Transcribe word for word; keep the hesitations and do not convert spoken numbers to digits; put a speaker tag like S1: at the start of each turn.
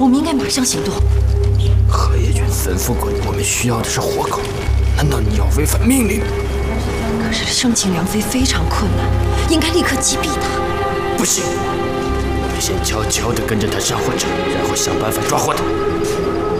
S1: 我们应该马上行动。
S2: 何野君吩咐过你，我们需要的是活口，难道你要违反命令？
S1: 可是生擒梁妃非常困难，应该立刻击毙他。
S2: 不行，我们先悄悄地跟着他上火车，然后想办法抓获他。